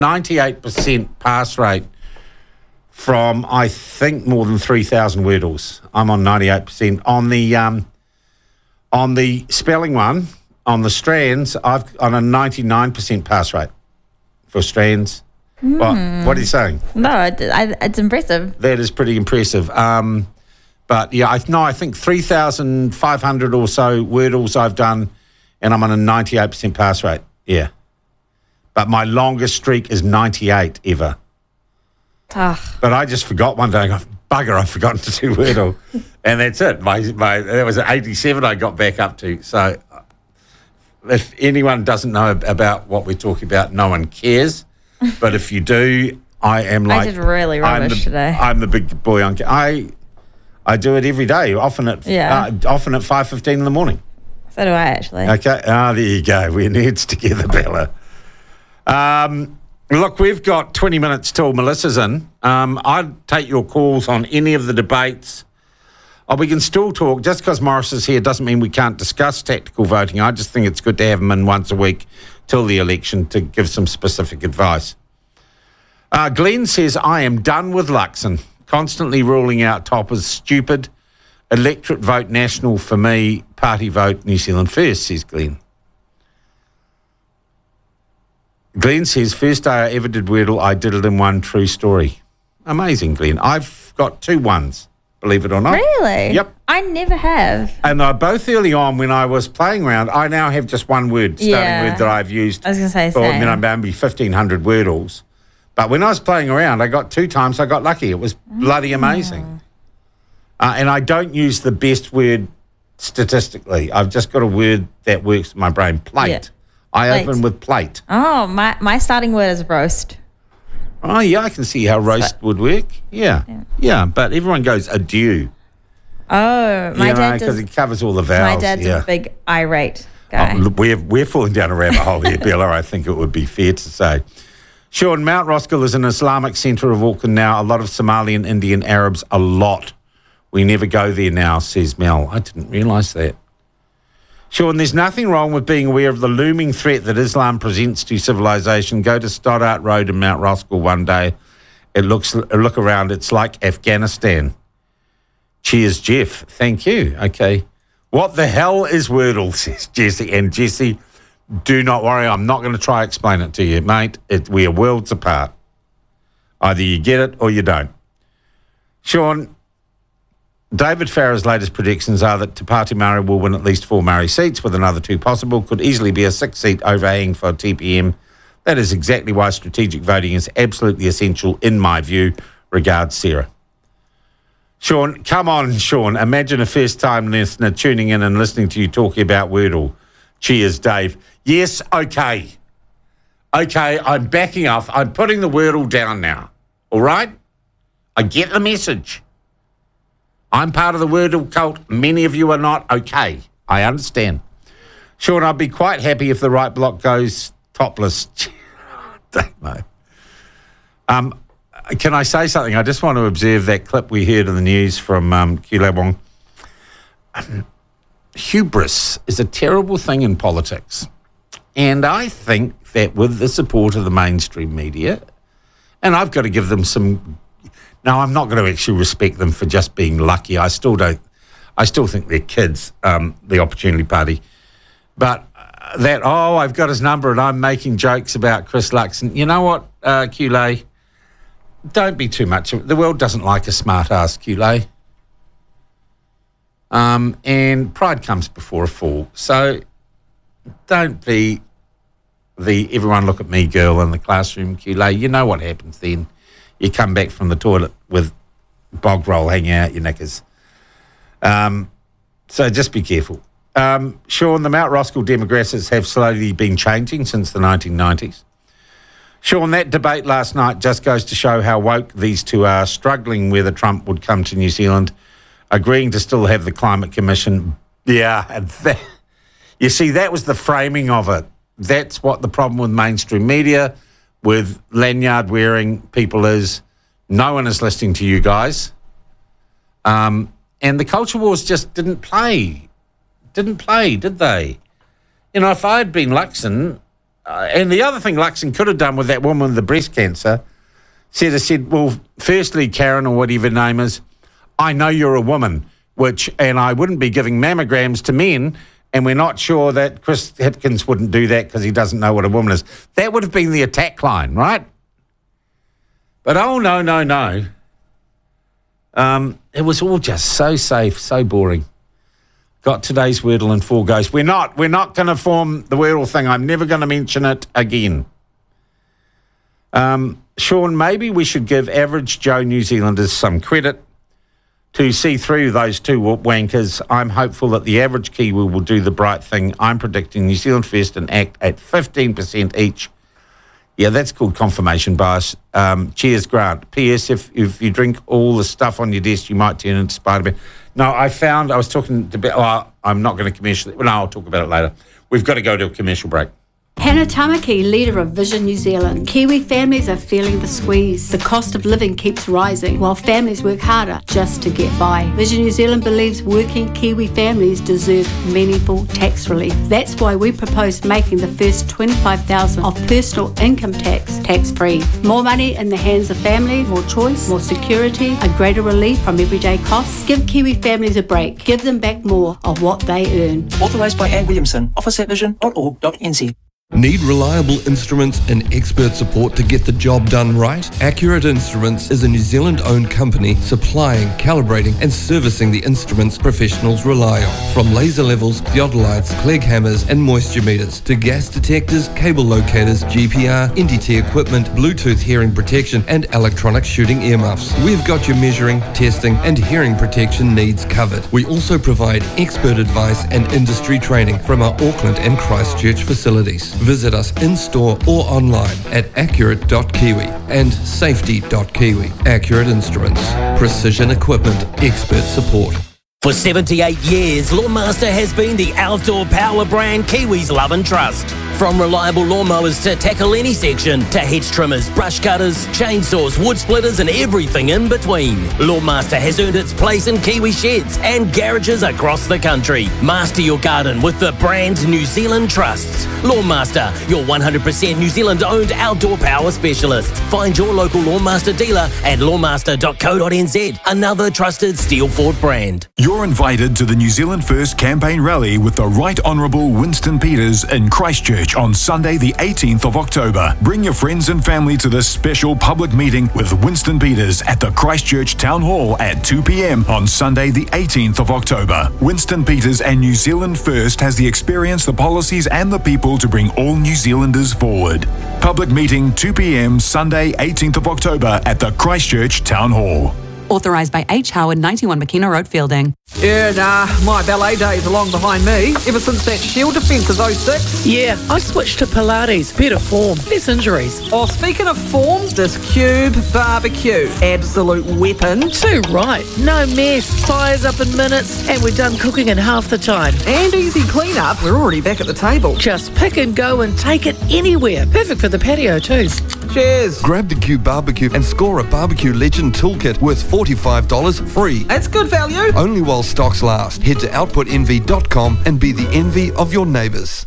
98% pass rate from, I think, more than 3,000 Wordles. I'm on 98%. On the spelling one, on the strands, I've on a 99% pass rate for strands. What are you saying? No, it's impressive. That is pretty impressive. But, yeah, I think 3,500 or so Wordles I've done, and I'm on a 98% pass rate. Yeah. But my longest streak is 98 ever. But I just forgot one day. I go, bugger, I've forgotten to do Wordle. And that's it. That was at 87 I got back up to. So if anyone doesn't know about what we're talking about, no one cares. But if you do, I am like... I did really rubbish today. I'm the big boy on... I do it every day, often at 5:15 in the morning. So do I, actually. Okay. There you go. We're nerds together, Bella. Look, we've got 20 minutes till Melissa's in. I'd take your calls on any of the debates. We can still talk. Just because Morris is here doesn't mean we can't discuss tactical voting. I just think it's good to have him in once a week till the election to give some specific advice. Glenn says, I am done with Luxon. Constantly ruling out toppers, stupid. Electorate vote national for me. Party vote New Zealand first, says Glenn. Glenn says, first day I ever did Wordle, I did it in one, true story. Amazing, Glenn. I've got 2 1s, believe it or not. Really? Yep. I never have. And both early on when I was playing around, I now have just one word, starting word that I've used. I was going to say for, same. I'm maybe 1,500 Wordles. But when I was playing around, I got 2 times I got lucky. It was bloody amazing. And I don't use the best word statistically. I've just got a word that works in my brain. Plate. Yeah. I open with plate. Oh, my starting word is roast. Oh, yeah, I can see how roast would work. Yeah, but everyone goes adieu. Oh, my dad does. Because it covers all the vowels. My dad's a big irate guy. Look, we're falling down a rabbit hole here, Bella, I think it would be fair to say. Sean, Mount Roskill is an Islamic centre of Auckland now. A lot of Somali and Indian Arabs, a lot. We never go there now, says Mel. I didn't realise that. Sean, there's nothing wrong with being aware of the looming threat that Islam presents to civilization. Go to Stoddart Road in Mount Roskill one day. Look around. It's like Afghanistan. Cheers, Jeff. Thank you. Okay. What the hell is Wordle, says Jesse. And Jesse, do not worry. I'm not going to try to explain it to you, mate. We are worlds apart. Either you get it or you don't. Sean, David Farrer's latest predictions are that Te Pāti Māori will win at least 4 Māori seats, with another 2 possible. Could easily be a 6-seat overhang for TPM. That is exactly why strategic voting is absolutely essential, in my view. Regards, Sarah. Sean, come on, Sean. Imagine a first-time listener tuning in and listening to you talking about Wordle. Cheers, Dave. Yes, okay. Okay, I'm backing off. I'm putting the Wordle down now. All right? I get the message. I'm part of the Wordle cult. Many of you are not. Okay, I understand. Sean, I'd be quite happy if the right block goes topless. Don't know. Can I say something? I just want to observe that clip we heard in the news from Kule Wong. Hubris is a terrible thing in politics. And I think that with the support of the mainstream media, and I've got to give them some... No, I'm not going to actually respect them for just being lucky. I still don't. I still think they're kids, the Opportunity Party. But I've got his number and I'm making jokes about Chris Luxon. You know what, Kule? Don't be too much. The world doesn't like a smart-ass, Kule. And pride comes before a fall. So don't be the everyone look at me girl in the classroom, Kule. You know what happens then. You come back from the toilet with bog roll hanging out your knickers. So just be careful. Sean, the Mount Roskill demographics have slowly been changing since the 1990s. Sean, that debate last night just goes to show how woke these two are, struggling whether Trump would come to New Zealand, agreeing to still have the Climate Commission. Yeah, you see, that was the framing of it. That's what the problem with mainstream media, with lanyard-wearing people is. No one is listening to you guys. And the culture wars just didn't play. Did they? You know, if I had been Luxon, And the other thing Luxon could have done with that woman with the breast cancer, said, well, firstly, Karen, or whatever her name is, I know you're a woman, and I wouldn't be giving mammograms to men, and we're not sure that Chris Hipkins wouldn't do that because he doesn't know what a woman is. That would have been the attack line, right? But no. It was all just so safe, so boring. Got today's Wordle in 4 goes. We're not going to form the Wordle thing. I'm never going to mention it again. Sean, maybe we should give average Joe New Zealanders some credit to see through those two wankers. I'm hopeful that the average Kiwi will do the bright thing. I'm predicting New Zealand First and ACT at 15% each. Yeah, that's called confirmation bias. Cheers, Grant. P.S. If you drink all the stuff on your desk, you might turn into Spider-Man. No, I was talking to... I'm not going to commercial... No, I'll talk about it later. We've got to go to a commercial break. Hannah Tamaki, leader of Vision New Zealand. Kiwi families are feeling the squeeze. The cost of living keeps rising while families work harder just to get by. Vision New Zealand believes working Kiwi families deserve meaningful tax relief. That's why we proposed making the first $25,000 of personal income tax-free. More money in the hands of families, more choice, more security, a greater relief from everyday costs. Give Kiwi families a break. Give them back more of what they earn. Authorised by Anne Williamson. Office at vision.org.nz. Need reliable instruments and expert support to get the job done right? Accurate Instruments is a New Zealand-owned company supplying, calibrating and servicing the instruments professionals rely on. From laser levels, theodolites, Clegg hammers and moisture meters to gas detectors, cable locators, GPR, NDT equipment, Bluetooth hearing protection and electronic shooting earmuffs. We've got your measuring, testing and hearing protection needs covered. We also provide expert advice and industry training from our Auckland and Christchurch facilities. Visit us in-store or online at accurate.kiwi and safety.kiwi. Accurate Instruments. Precision equipment. Expert support. For 78 years, Lawnmaster has been the outdoor power brand Kiwis love and trust. From reliable lawnmowers to tackle any section, to hedge trimmers, brush cutters, chainsaws, wood splitters and everything in between. Lawnmaster has earned its place in Kiwi sheds and garages across the country. Master your garden with the brand New Zealand trusts. Lawnmaster, your 100% New Zealand owned outdoor power specialist. Find your local Lawnmaster dealer at lawnmaster.co.nz, another trusted Steelford brand. You're invited to the New Zealand First campaign rally with the Right Honourable Winston Peters in Christchurch on Sunday the 18th of October. Bring your friends and family to this special public meeting with Winston Peters at the Christchurch Town Hall at 2 p.m. on Sunday the 18th of October. Winston Peters and New Zealand First has the experience, the policies and the people to bring all New Zealanders forward. Public meeting 2 p.m. Sunday 18th of October at the Christchurch Town Hall. Authorised by H. Howard, 91 McKenna Road, Fielding. Yeah, nah, my ballet days are long behind me. Ever since that Shield defence of 06. Yeah, I switched to Pilates. Better form, less injuries. Oh, speaking of form, this Cube Barbecue. Absolute weapon. Too right. No mess, fires up in minutes, and we're done cooking in half the time. And easy clean-up. We're already back at the table. Just pick and go and take it anywhere. Perfect for the patio too. Cheers. Grab the Cube Barbecue and score a Barbecue Legend Toolkit worth $45 free. That's good value. Only while stocks last. Head to outputenvy.com and be the envy of your neighbours.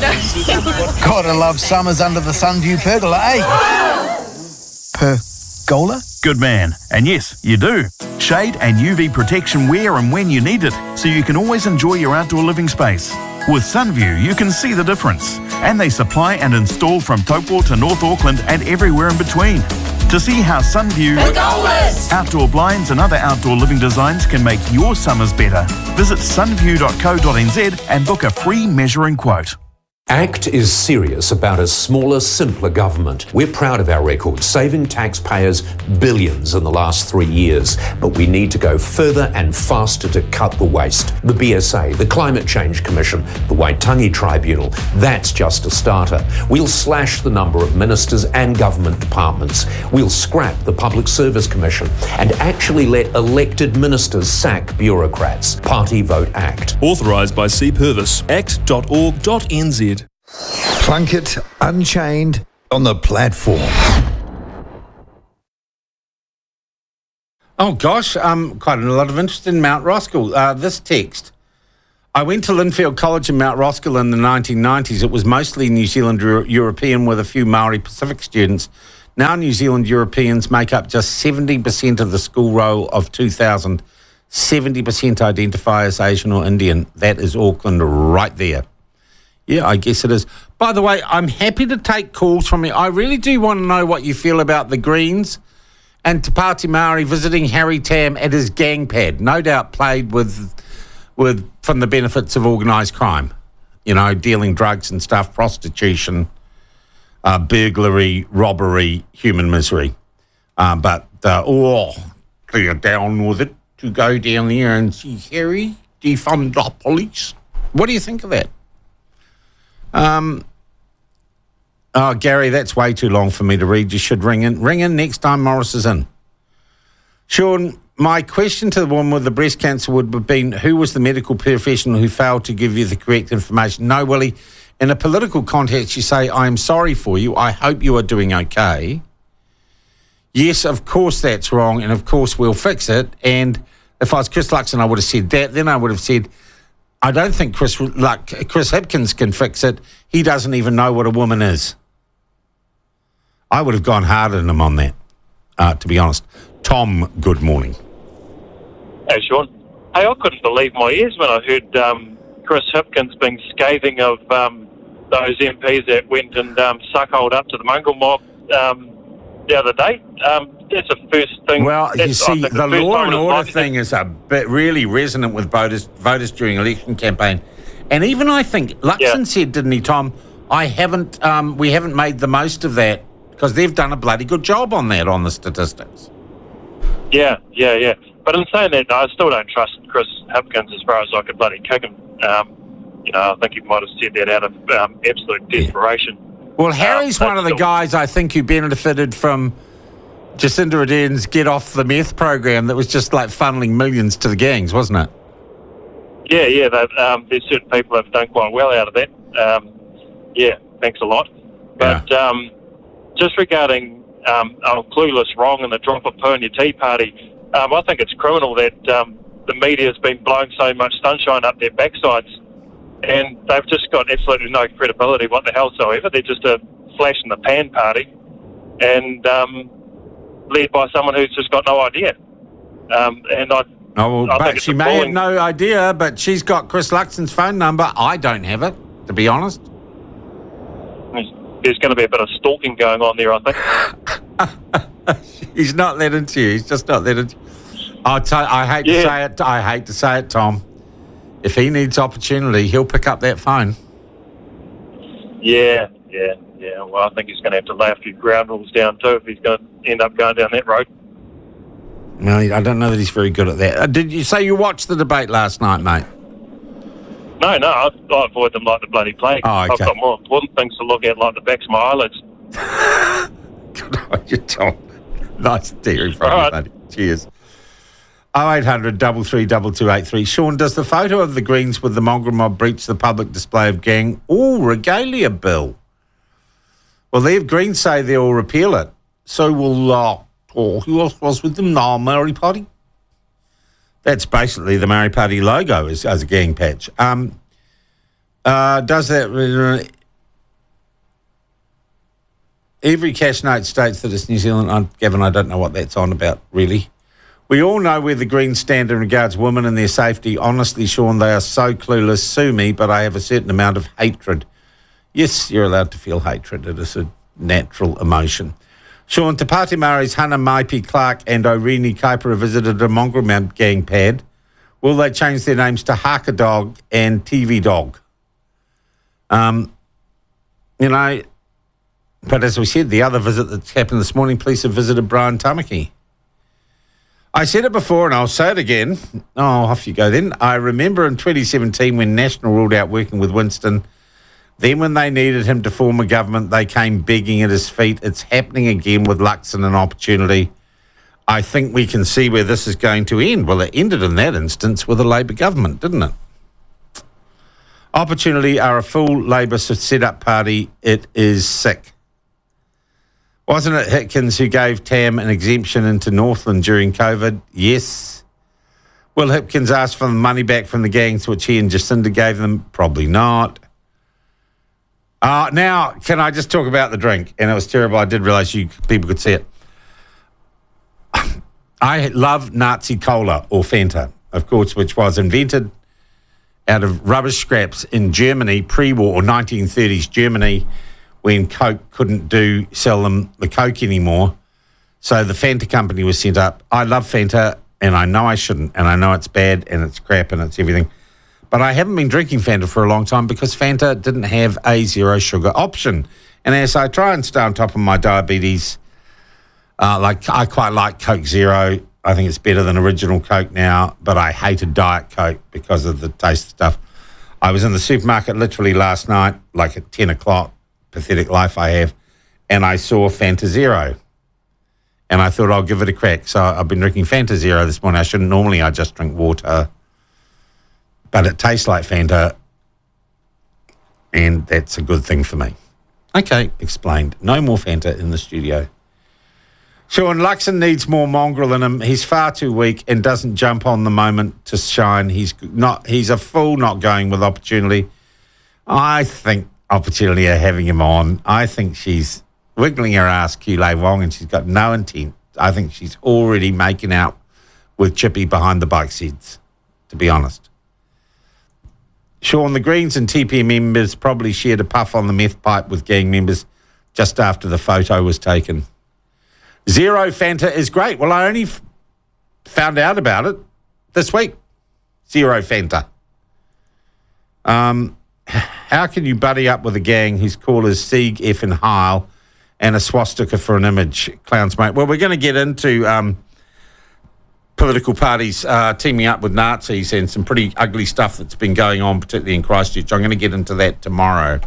Gotta love summers under the Sunview pergola, eh? Pergola? Good man. And yes, you do. Shade and UV protection where and when you need it, so you can always enjoy your outdoor living space. With Sunview, you can see the difference. And they supply and install from Taupo to North Auckland and everywhere in between. To see how Sunview, outdoor blinds and other outdoor living designs can make your summers better, visit sunview.co.nz and book a free measuring quote. ACT is serious about a smaller, simpler government. We're proud of our record, saving taxpayers billions in the last 3 years. But we need to go further and faster to cut the waste. The BSA, the Climate Change Commission, the Waitangi Tribunal, that's just a starter. We'll slash the number of ministers and government departments. We'll scrap the Public Service Commission and actually let elected ministers sack bureaucrats. Party Vote ACT. Authorised by C. Purvis. act.org.nz. Plunkett Unchained on the platform. Oh gosh, quite a lot of interest in Mount Roskill. This text. I went to Linfield College in Mount Roskill in the 1990s. It was mostly New Zealand European with a few Maori Pacific students. Now New Zealand Europeans make up just 70% of the school roll of 2,000. 70% identify as Asian or Indian. That is Auckland right there. Yeah, I guess it is. By the way, I'm happy to take calls from you. I really do want to know what you feel about the Greens and Te Pāti Māori visiting Harry Tam at his gang pad. No doubt played with from the benefits of organised crime. You know, dealing drugs and stuff, prostitution, burglary, robbery, human misery. But they're down with it to go down there and see Harry defund the police. What do you think of that? Gary, that's way too long for me to read. You should ring in. Ring in next time Morris is in. Sean, my question to the woman with the breast cancer would have been, who was the medical professional who failed to give you the correct information? No, Willie. In a political context, you say, I am sorry for you. I hope you are doing okay. Yes, of course that's wrong, and of course we'll fix it. And if I was Chris Luxon, I would have said that. Then I would have said, I don't think Chris Hipkins can fix it. He doesn't even know what a woman is. I would have gone harder than him on that, to be honest. Tom, good morning. Hey, Sean. Hey, I couldn't believe my ears when I heard Chris Hipkins being scathing of those MPs that went and suckholed up to the mongrel mob the other day. That's the first thing. Well, you see, the law and order thing is a bit really resonant with voters during election campaign. And even I think, Luxon said, didn't he, Tom, we haven't made the most of that because they've done a bloody good job on that, on the statistics. Yeah. But in saying that, I still don't trust Chris Hipkins as far as I could bloody kick him. I think he might have said that out of absolute desperation. Well, Harry's one of the guys, I think, who benefited from Jacinda Ardern's Get Off the Meth program that was just like funneling millions to the gangs, wasn't it? Yeah, there's certain people that have done quite well out of that. Thanks a lot. But just regarding Clueless Wrong and the drop of poo in your tea party, I think it's criminal that the media's been blowing so much sunshine up their backsides, and they've just got absolutely no credibility whatsoever. They're just a flash-in-the-pan party, and led by someone who's just got no idea. But she may have no idea, but she's got Chris Luxon's phone number. I don't have it, to be honest. There's going to be a bit of stalking going on there, I think. He's not let into you. He's just not let into you. I hate to say it. I hate to say it, Tom. If he needs opportunity, he'll pick up that phone. Yeah. Well, I think he's going to have to lay a few ground rules down too if he's going to end up going down that road. No, I don't know that he's very good at that. Did you say you watched the debate last night, mate? No, I avoid them like the bloody plague. Oh, okay. I've got more important things to look at, like the backs of my eyelids. Good on you, Tom. Nice to hear from you, buddy. Cheers. 0800 332 Sean, does the photo of the Greens with the mongrel mob breach the public display of gang regalia bill? Well, the Greens say they'll repeal it. So will, who else was with them? No, Maori Party. That's basically the Maori Party logo as a gang patch. Does that... every cash note states that it's New Zealand. Gavin, I don't know what that's on about, really. We all know where the Greens stand in regards to women and their safety. Honestly, Sean, they are so clueless. Sue me, but I have a certain amount of hatred. Yes, you're allowed to feel hatred. It is a natural emotion. Sean, Te Pāti Māori's Hannah Maipi Clark and Irene Kaipara visited a mongrel mount gang pad. Will they change their names to Haka Dog and TV Dog? But as we said, the other visit that's happened this morning, police have visited Brian Tamaki. I said it before and I'll say it again. Oh, off you go then. I remember in 2017 when National ruled out working with Winston. Then when they needed him to form a government, they came begging at his feet. It's happening again with Luxon and Opportunity. I think we can see where this is going to end. Well, it ended in that instance with a Labour government, didn't it? Opportunity are a full Labour set-up party. It is sick. Wasn't it Hipkins who gave Tam an exemption into Northland during COVID? Yes. Will Hipkins ask for the money back from the gangs which he and Jacinda gave them? Probably not. Now, can I just talk about the drink? And it was terrible. I did realise people could see it. I love Nazi Cola, or Fanta, of course, which was invented out of rubbish scraps in Germany, pre-war, or 1930s Germany, when Coke couldn't sell them the Coke anymore. So the Fanta company was set up. I love Fanta, and I know I shouldn't, and I know it's bad, and it's crap, and it's everything. But I haven't been drinking Fanta for a long time because Fanta didn't have a zero sugar option. And as I try and stay on top of my diabetes, I quite like Coke Zero. I think it's better than original Coke now, but I hated Diet Coke because of the taste stuff. I was in the supermarket literally last night, like at 10 o'clock, pathetic life I have, and I saw Fanta Zero. And I thought I'll give it a crack. So I've been drinking Fanta Zero this morning. I shouldn't normally. I just drink water. But it tastes like Fanta, and that's a good thing for me. Okay, explained. No more Fanta in the studio. Sean Luxon needs more mongrel in him. He's far too weak and doesn't jump on the moment to shine. He's a fool not going with Opportunity. I think Opportunity are having him on. I think she's wiggling her ass, Kulei Wong, and she's got no intent. I think she's already making out with Chippy behind the bike seats, to be honest. Sean, the Greens and TPM members probably shared a puff on the meth pipe with gang members just after the photo was taken. Zero Fanta is great. Well, I only found out about it this week. Zero Fanta. How can you buddy up with a gang whose callers Sieg, F and Heil and a swastika for an image? Clowns, mate. Well, we're going to get into political parties teaming up with Nazis and some pretty ugly stuff that's been going on, particularly in Christchurch. I'm going to get into that tomorrow.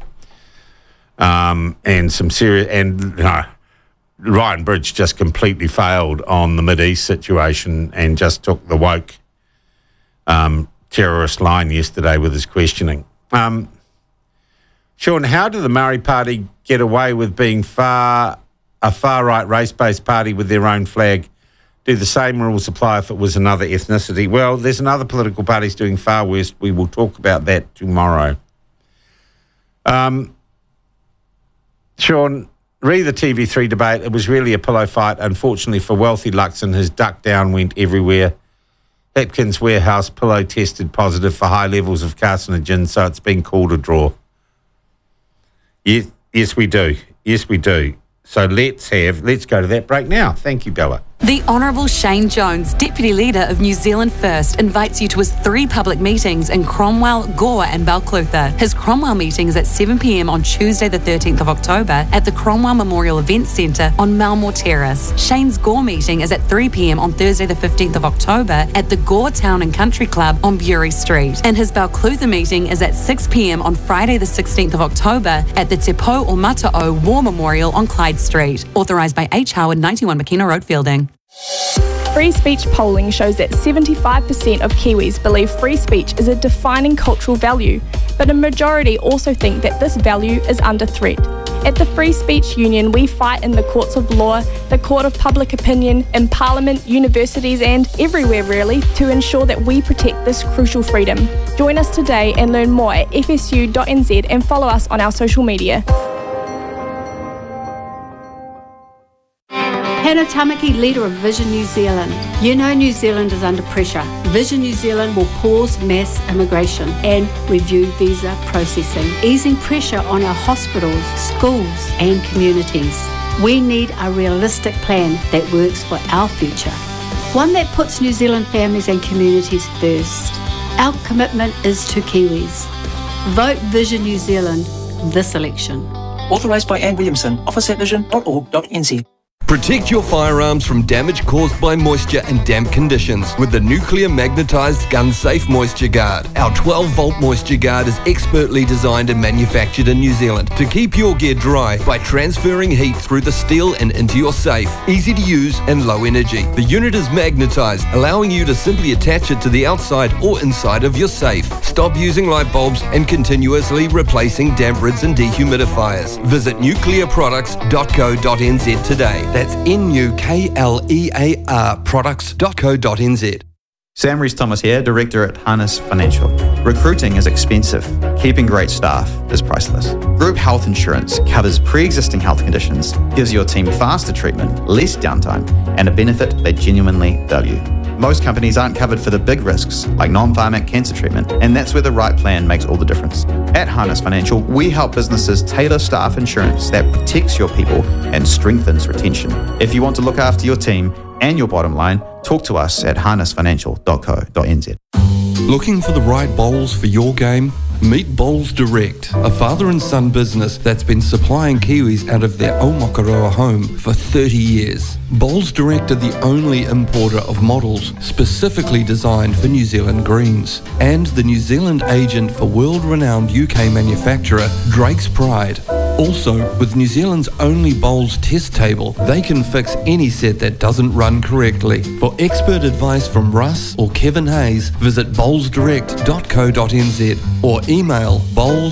And some serious... Ryan Bridge just completely failed on the Mideast situation and just took the woke terrorist line yesterday with his questioning. Sean, how did the Murray Party get away with being a far-right race-based party with their own flag? Do the same rules apply if it was another ethnicity? Well, there's another political parties doing far worse. We will talk about that tomorrow. Sean, read the TV3 debate. It was really a pillow fight. Unfortunately for wealthy Luxon, his duck down went everywhere. Hipkins' warehouse pillow tested positive for high levels of carcinogen, so it's been called a draw. Yes, we do. Yes, we do. So let's go to that break now. Thank you, Bella. The Honourable Shane Jones, Deputy Leader of New Zealand First, invites you to his 3 public meetings in Cromwell, Gore and Balclutha. His Cromwell meeting is at 7 p.m. on Tuesday the 13th of October at the Cromwell Memorial Events Centre on Malmore Terrace. Shane's Gore meeting is at 3 p.m. on Thursday the 15th of October at the Gore Town and Country Club on Bury Street. And his Balclutha meeting is at 6 p.m. on Friday the 16th of October at the Te Pou o Mata'o War Memorial on Clyde Street. Authorised by H. Howard, 91 McKenna Road, Fielding. Free speech polling shows that 75% of Kiwis believe free speech is a defining cultural value, but a majority also think that this value is under threat. At the Free Speech Union, we fight in the courts of law, the court of public opinion, in Parliament, universities and everywhere really to ensure that we protect this crucial freedom. Join us today and learn more at fsu.nz and follow us on our social media. Hannah Tamaki, leader of Vision New Zealand. You know New Zealand is under pressure. Vision New Zealand will pause mass immigration and review visa processing, easing pressure on our hospitals, schools and communities. We need a realistic plan that works for our future. One that puts New Zealand families and communities first. Our commitment is to Kiwis. Vote Vision New Zealand this election. Authorised by Anne Williamson, office at vision.org.nz. Protect your firearms from damage caused by moisture and damp conditions with the Nuclear Magnetised Gun Safe Moisture Guard. Our 12-volt moisture guard is expertly designed and manufactured in New Zealand to keep your gear dry by transferring heat through the steel and into your safe. Easy to use and low energy. The unit is magnetised, allowing you to simply attach it to the outside or inside of your safe. Stop using light bulbs and continuously replacing damp rids and dehumidifiers. Visit nuclearproducts.co.nz today. That's NUKLEAR products.co.nz. Sam Rees-Thomas here, Director at Harness Financial. Recruiting is expensive. Keeping great staff is priceless. Group health insurance covers pre-existing health conditions, gives your team faster treatment, less downtime, and a benefit they genuinely value. Most companies aren't covered for the big risks, like non-pharmac cancer treatment, and that's where the right plan makes all the difference. At Harness Financial, we help businesses tailor staff insurance that protects your people and strengthens retention. If you want to look after your team and your bottom line, talk to us at harnessfinancial.co.nz. Looking for the right bowls for your game? Meet Bowls Direct, a father and son business that's been supplying Kiwis out of their Aomakaroa home for 30 years. Bowls Direct are the only importer of models specifically designed for New Zealand greens, and the New Zealand agent for world-renowned UK manufacturer Drake's Pride. Also, with New Zealand's only bowls test table, they can fix any set that doesn't run correctly. For expert advice from Russ or Kevin Hayes, visit bowlsdirect.co.nz or email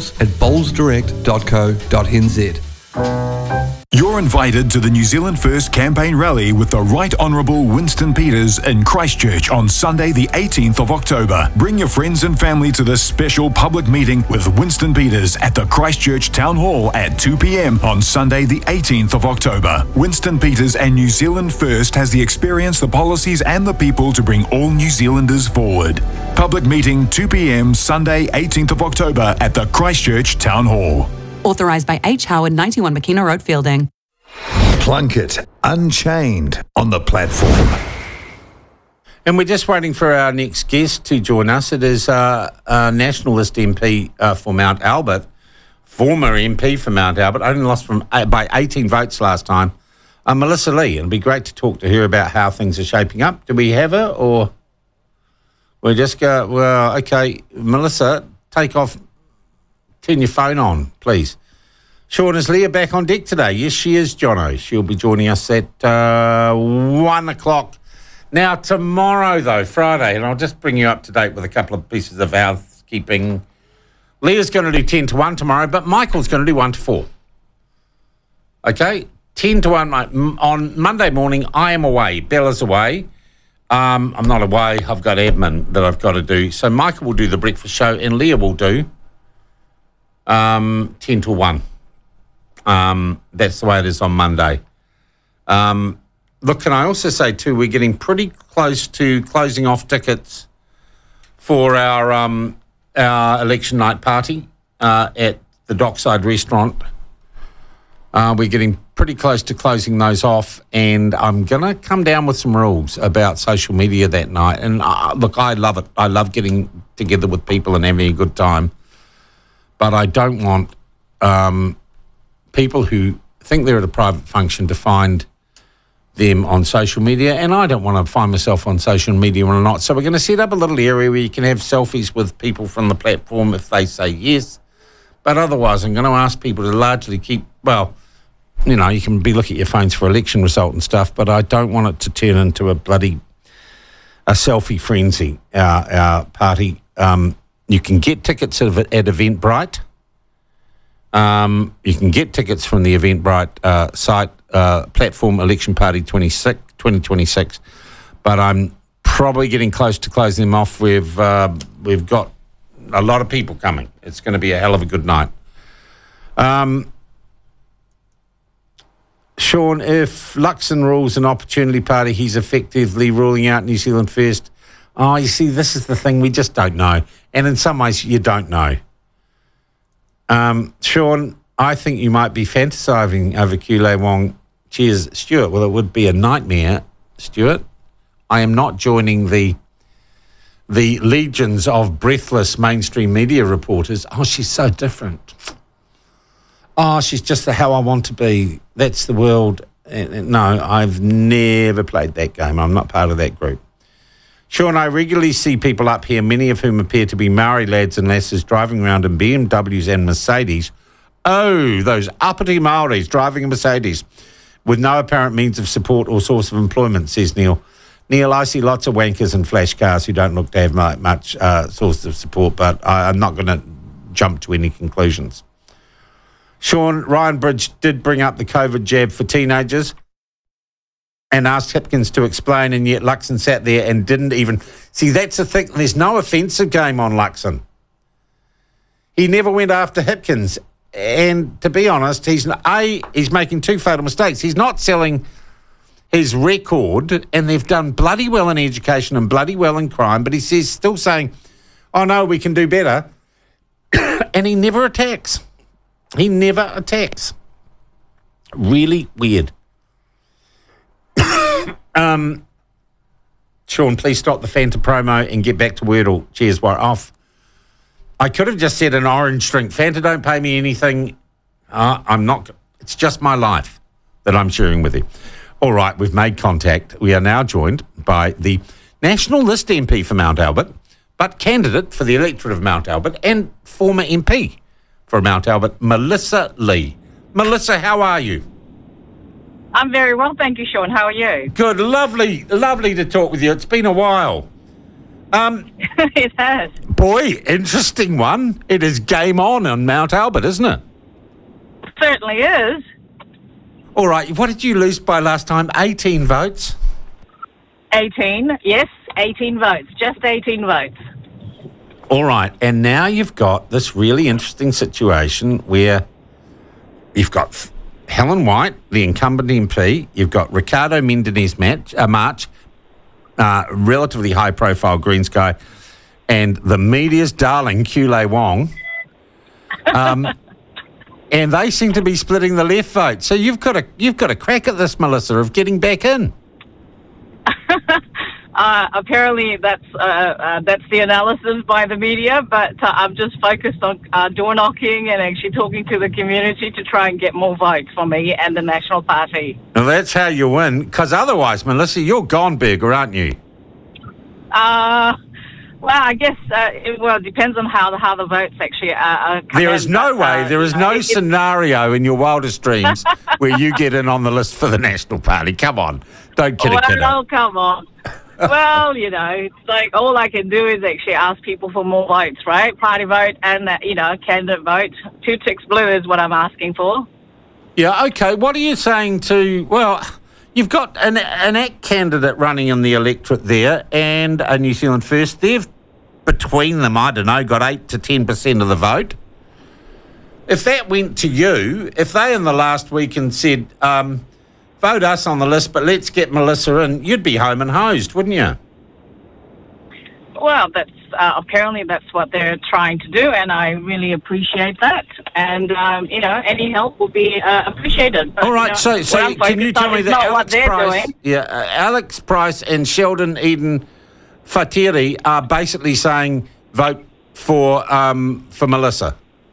bowls@bowlsdirect.co.nz. You're invited to the New Zealand First Campaign Rally with the Right Honourable Winston Peters in Christchurch on Sunday the 18th of October. Bring your friends and family to this special public meeting with Winston Peters at the Christchurch Town Hall at 2 p.m. on Sunday the 18th of October. Winston Peters and New Zealand First has the experience, the policies and the people to bring all New Zealanders forward. Public meeting 2 p.m. Sunday 18th of October at the Christchurch Town Hall. Authorised by H. Howard, 91 McKenna Road, Fielding. Plunkett Unchained on the platform. And we're just waiting for our next guest to join us. It is a Nationalist MP for Mount Albert, former MP for Mount Albert, only lost by 18 votes last time, Melissa Lee. It'll be great to talk to her about how things are shaping up. Do we have her, or we just go, well, okay, Melissa, take off. Turn your phone on, please. Sean, is Leah back on deck today? Yes, she is, Jono. She'll be joining us at 1 o'clock. Now, tomorrow, though, Friday, and I'll just bring you up to date with a couple of pieces of housekeeping. Leah's going to do 10 to 1 tomorrow, but Michael's going to do 1 to 4. Okay? 10 to 1. On Monday morning, I am away. Bella's away. I'm not away. I've got admin that I've got to do. So Michael will do the breakfast show, and Leah will do 10 to 1. That's the way it is on Monday. Look, can I also say too, we're getting pretty close to closing off tickets for our election night party at the Dockside Restaurant. We're getting pretty close to closing those off, and I'm going to come down with some rules about social media that night. And look, I love it. I love getting together with people and having a good time. But I don't want people who think they're at a private function to find them on social media, and I don't want to find myself on social media when I'm not. So we're going to set up a little area where you can have selfies with people from the platform if they say yes. But otherwise, I'm going to ask people to largely keep, well, you know, you can be looking at your phones for election result and stuff, but I don't want it to turn into a selfie frenzy, our party. You can get tickets at Eventbrite. You can get tickets from the Eventbrite site, platform Election Party 2026. But I'm probably getting close to closing them off. We've got a lot of people coming. It's going to be a hell of a good night. Sean, if Luxon rules an opportunity party, he's effectively ruling out New Zealand First. Oh, you see, this is the thing. We just don't know. And in some ways, you don't know. Sean, I think you might be fantasising over Kule Wong. Cheers, Stuart. Well, it would be a nightmare, Stuart. I am not joining the legions of breathless mainstream media reporters. Oh, she's so different. Oh, she's just how I want to be. That's the world. No, I've never played that game. I'm not part of that group. Sean, I regularly see people up here, many of whom appear to be Maori lads and lasses driving around in BMWs and Mercedes. Oh, those uppity Maoris driving a Mercedes with no apparent means of support or source of employment, says Neil. Neil, I see lots of wankers and flash cars who don't look to have much source of support, but I'm not going to jump to any conclusions. Sean, Ryan Bridge did bring up the COVID jab for teenagers. and asked Hipkins to explain, and yet Luxon sat there and didn't even... See, that's the thing. There's no offensive game on Luxon. He never went after Hipkins. And to be honest, he's making two fatal mistakes. He's not selling his record, and they've done bloody well in education and bloody well in crime, but he's still saying, oh, no, we can do better. And he never attacks. He never attacks. Really weird. Sean, please stop the Fanta promo and get back to Wordle. Cheers, we're off. I could have just said an orange drink. Fanta don't pay me anything. I'm not. It's just my life that I'm sharing with you. All right, we've made contact. We are now joined by the National List MP for Mount Albert, but candidate for the electorate of Mount Albert and former MP for Mount Albert, Melissa Lee. Melissa, how are you? I'm very well, thank you, Sean. How are you? Good, lovely to talk with you. It's been a while. It has. Boy, interesting one. It is game on Mount Albert, isn't it? Certainly is. All right, what did you lose by last time? 18 votes? 18, yes, 18 votes. Just 18 votes. All right, and now you've got this really interesting situation where you've got Helen White, the incumbent MP, you've got Ricardo Mendes March, relatively high-profile Greens guy, and the media's darling, Kulei Wong. And they seem to be splitting the left vote. So you've got a crack at this, Melissa, of getting back in. Apparently, that's the analysis by the media, but I'm just focused on door knocking and actually talking to the community to try and get more votes for me and the National Party. Well, that's how you win, because otherwise, Melissa, you're gone bigger, aren't you? Well, I guess it depends on how the votes actually are. There is no way, there is no scenario in your wildest dreams where you get in on the list for the National Party. Come on, don't kid a kiddo. Oh, come on. Well, it's like all I can do is actually ask people for more votes, right? Party vote and, candidate vote. 2 ticks blue is what I'm asking for. Yeah, okay. What are you saying to, well, you've got an ACT candidate running in the electorate there and a New Zealand First. They've, between them, I don't know, got 8 to 10% of the vote. If that went to you, if they in the last week and said, vote us on the list, but let's get Melissa in, you'd be home and hosed, wouldn't you? Well, that's apparently that's what they're trying to do, and I really appreciate that. And, any help will be appreciated. But, all right, so can you tell me that Alex Price and Sheldon Eden Fatiri are basically saying vote for Melissa?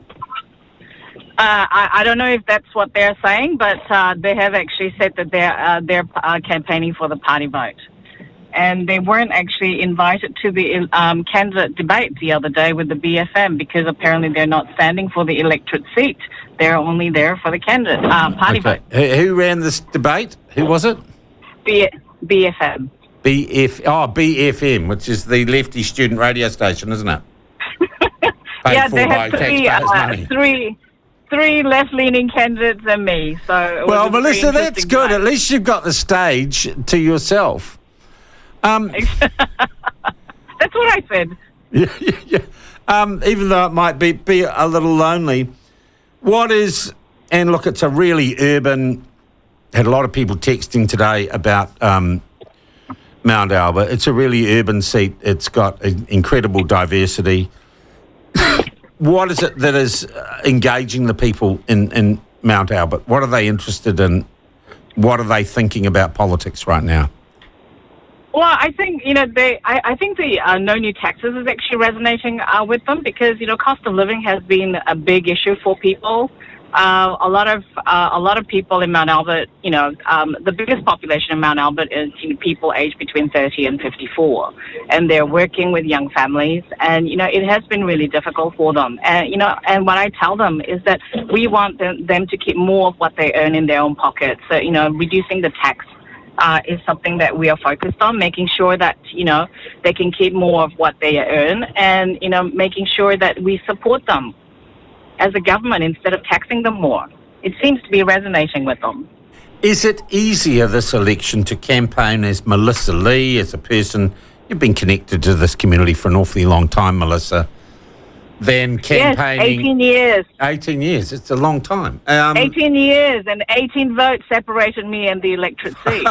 I don't know if that's what they're saying, but they have actually said that they're campaigning for the party vote. And they weren't actually invited to the candidate debate the other day with the BFM because apparently they're not standing for the electorate seat. They're only there for the candidate party vote. Who ran this debate? Who was it? BFM. BFM, which is the lefty student radio station, isn't it? Yeah, they had three left-leaning candidates and me. So well, Melissa, that's good. At least you've got the stage to yourself. That's what I said. Yeah. Even though it might be a little lonely. And look, it's a really urban... Had a lot of people texting today about Mount Albert. It's a really urban seat. It's got incredible diversity. What is it that is engaging the people in Mount Albert? What are they interested in? What are they thinking about politics right now? Well, I think, I think the no new taxes is actually resonating with them because, cost of living has been a big issue for people. A lot of people in Mount Albert, the biggest population in Mount Albert is people aged between 30 and 54, and they're working with young families, and it has been really difficult for them. And and what I tell them is that we want them to keep more of what they earn in their own pockets. So reducing the tax is something that we are focused on, making sure that they can keep more of what they earn, and making sure that we support them as a government instead of taxing them more. It seems to be resonating with them. Is it easier this election to campaign as Melissa Lee, as a person, you've been connected to this community for an awfully long time, Melissa, than campaigning... Yes, 18 years. 18 years, it's a long time. 18 years and 18 votes separated me and the electorate seat.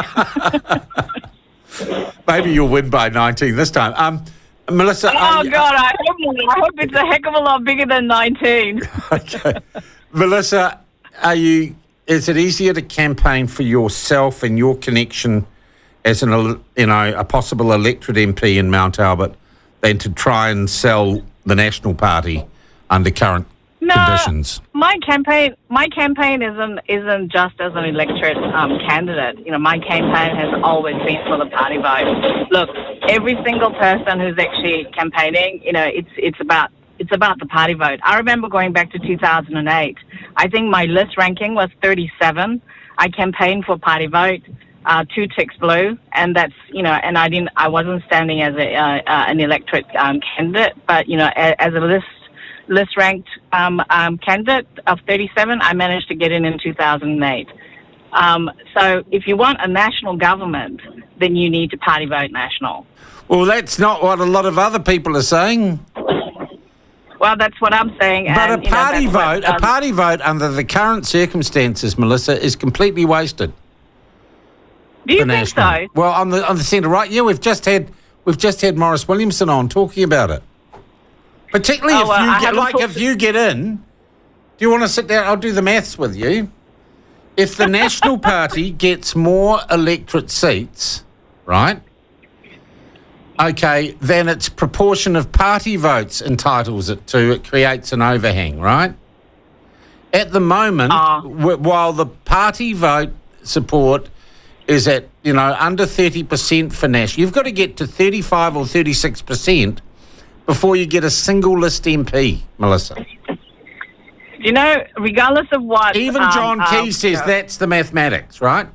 Maybe you'll win by 19 this time. Melissa... God, I hope it's a heck of a lot bigger than 19. Okay. Melissa, is it easier to campaign for yourself and your connection as a possible electorate MP in Mount Albert than to try and sell the National Party under current conditions? My campaign isn't just as an electorate candidate. My campaign has always been for the party vote. Look, every single person who's actually campaigning, it's about the party vote. I remember going back to 2008. I think my list ranking was 37. I campaigned for party vote, 2 ticks blue, and that's and I wasn't standing as an electorate candidate, but as a list ranked candidate of 37, I managed to get in 2008. So if you want a national government, then you need to party vote national. Well, that's not what a lot of other people are saying. Well, that's what I'm saying. But and, a party vote under the current circumstances, Melissa, is completely wasted. Do you think so? Well, on the centre right, yeah, we've just had Maurice Williamson on talking about it. Particularly if you get in, do you want to sit down? I'll do the maths with you. If the National Party gets more electorate seats, right? Okay, then its proportion of party votes entitles it to. It creates an overhang, right? At the moment, while the party vote support is at under 30% for national, you've got to get to 35 or 36% before you get a single list MP, Melissa. Regardless of what... Even John Key says that's the mathematics, right?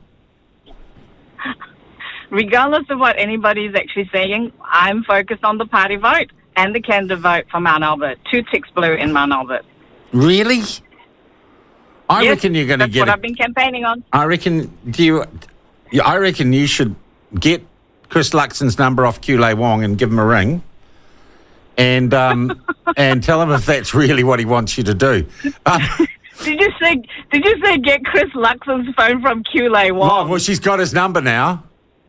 Regardless of what anybody's actually saying, I'm focused on the party vote and the candidate vote for Mount Albert. 2 ticks blue in Mount Albert. Really? I reckon you're going to get That's what I've been campaigning on. I reckon you should get Chris Luxon's number off Kulei Wong and give him a ring. And and tell him if that's really what he wants you to do. Did you say get Chris Luxon's phone from Kulei Wong? Well, she's got his number now.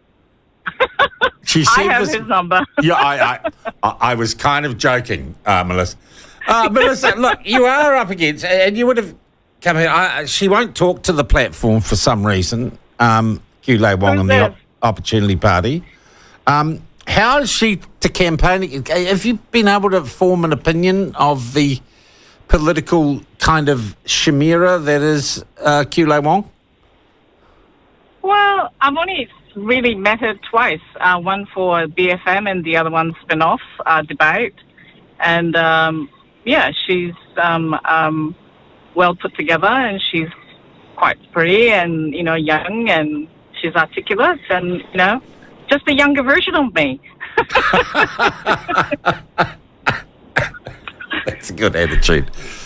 She I have his number. Yeah, I was kind of joking, Melissa. Melissa, look, you are up against, and you would have come here. She won't talk to the platform for some reason. Kulei Wong and the Opportunity Party. How is she to campaign? Have you been able to form an opinion of the political kind of chimera that is Kulei Wong? Well, I've only really met her twice. One for BFM and the other one spin-off debate. And she's well put together, and she's quite pretty and young, and she's articulate, and just a younger version of me. That's a good attitude.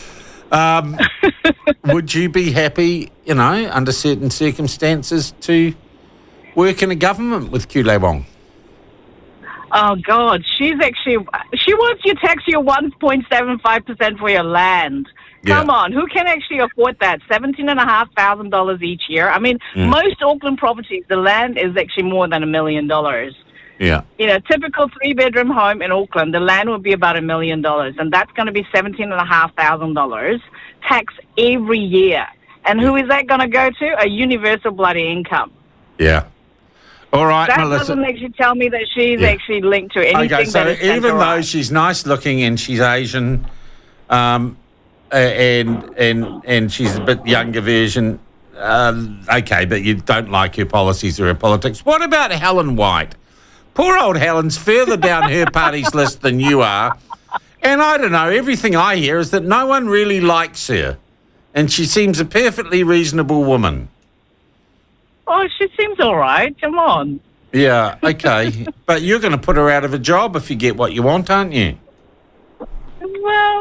Would you be happy, under certain circumstances, to work in a government with Kulei Wong? Oh, God. She wants you to tax your 1.75% for your land. Come on, who can actually afford that? $17,500 each year. I mean, most Auckland properties, the land is actually more than $1 million. Yeah. Typical 3-bedroom home in Auckland, the land would be about $1 million, and that's going to be $17,500 tax every year. And who is that going to go to? A universal bloody income. Yeah. All right, that Melissa. Doesn't actually tell me that she's actually linked to anything. Okay, so that is even though she's nice looking and she's Asian, and she's a bit younger version, okay, but you don't like her policies or her politics. What about Helen White? Poor old Helen's further down her party's list than you are. And I don't know, everything I hear is that no one really likes her. And she seems a perfectly reasonable woman. Oh, she seems all right. Come on. Yeah, okay. But you're going to put her out of a job if you get what you want, aren't you? Well,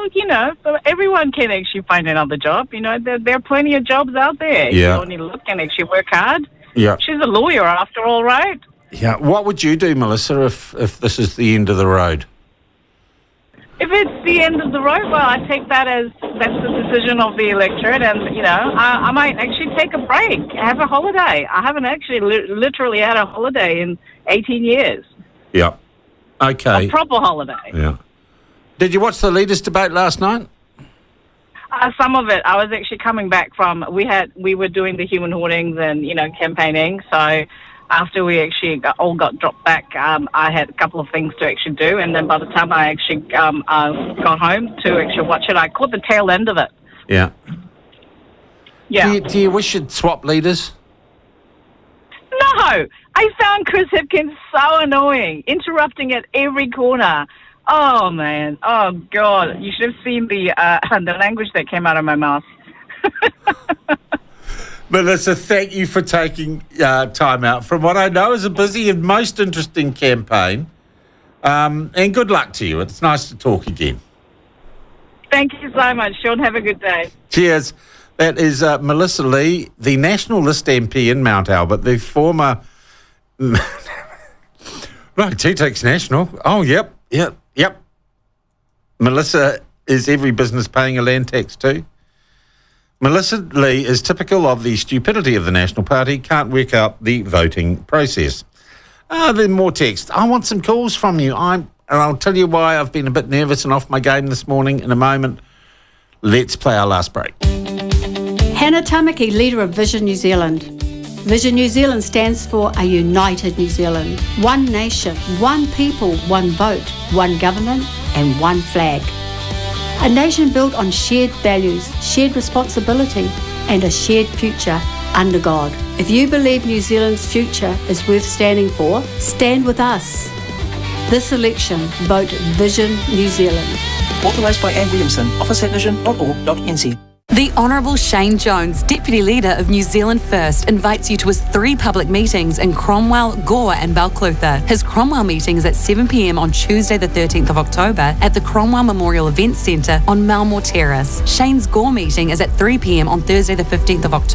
well, everyone can actually find another job. There are plenty of jobs out there. Yeah. You only look and actually work hard. Yeah. She's a lawyer after all, right? Yeah. What would you do, Melissa, if this is the end of the road? If it's the end of the road, well, I take that as that's the decision of the electorate, and I might actually take a break, have a holiday. I haven't actually literally had a holiday in 18 years. Yeah. Okay. A proper holiday. Yeah. Did you watch the leaders' debate last night? Some of it. I was actually coming back from. We were doing the human hoardings and campaigning. So after we actually all got dropped back, I had a couple of things to actually do, and then by the time I actually got home to actually watch it, I caught the tail end of it. Yeah. Yeah. Do you wish you'd swap leaders? No, I found Chris Hipkins so annoying, interrupting at every corner. Oh man, oh God, you should have seen the language that came out of my mouth. Melissa, thank you for taking time out from what I know is a busy and most interesting campaign. And good luck to you. It's nice to talk again. Thank you so much, Sean. Have a good day. Cheers. That is Melissa Lee, the National List MP in Mount Albert, the former... Right, T-Tex National. Oh, yep. Melissa is every business paying a land tax too. Melissa Lee is typical of the stupidity of the National Party, can't work out the voting process. Then more text. I want some calls from you. And I'll tell you why I've been a bit nervous and off my game this morning in a moment. Let's play our last break. Hannah Tamaki, leader of Vision New Zealand. Vision New Zealand stands for a united New Zealand. One nation, one people, one vote, one government and one flag. A nation built on shared values, shared responsibility and a shared future under God. If you believe New Zealand's future is worth standing for, stand with us. This election, vote Vision New Zealand. Authorised by Anne Williamson, office at vision.org.nz. The Honourable Shane Jones, Deputy Leader of New Zealand First, invites you to his 3 public meetings in Cromwell, Gore and Balclutha. His Cromwell meeting is at 7 p.m. on Tuesday the 13th of October at the Cromwell Memorial Events Centre on Malmore Terrace. Shane's Gore meeting is at 3 p.m. on Thursday the 15th of October